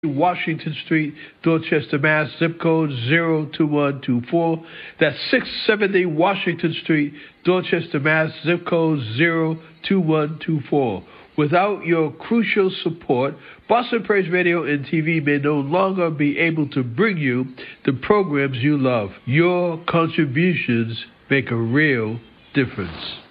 Washington Street, Dorchester, Mass. Zip code 02124. That's 670 Washington Street, Dorchester, Mass. Zip code 02124. Without your crucial support, Boston Praise Radio and TV may no longer be able to bring you the programs you love. Your contributions make a real difference.